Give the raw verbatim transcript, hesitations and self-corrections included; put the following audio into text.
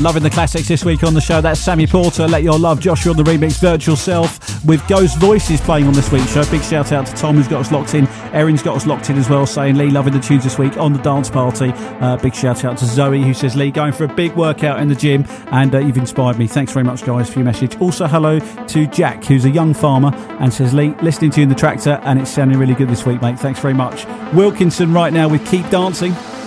Loving the classics this week on the show. That's Sammy Porter, Let Your Love, Joshua on the remix, Virtual Self, with Ghost Voices playing on this week's show. Big shout out to Tom, who's got us locked in. Erin's got us locked in as well, saying, Lee, loving the tunes this week on the dance party. Uh, big shout out to Zoe, who says, Lee, going for a big workout in the gym, and uh, you've inspired me. Thanks very much, guys, for your message. Also, hello to Jack, who's a young farmer, and says, Lee, listening to you in the tractor, and it's sounding really good this week, mate. Thanks very much. Wilkinson right now with Keep Dancing.